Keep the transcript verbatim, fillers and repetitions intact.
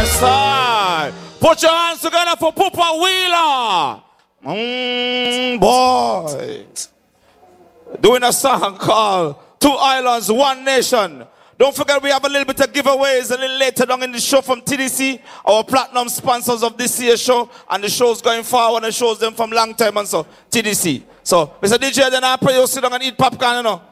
Yes, sir. Put your hands together for Pupa Wheeler. Mmm, boy. Doing a song called Two Islands, One Nation. Don't forget we have a little bit of giveaways a little later on in the show from T D C, our platinum sponsors of this year's show, and the show's going forward and shows them from long time and so T D C. So, Mister D J, then I pray you sit down and eat popcorn, you know.